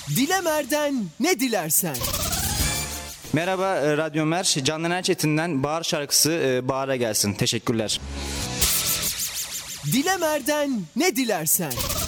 Dilemer'den ne dilersen. Merhaba Radyo Mer. Candan Erçetin'den Bahar şarkısı Bahar'a gelsin. Teşekkürler. Dilemer'den ne dilersen.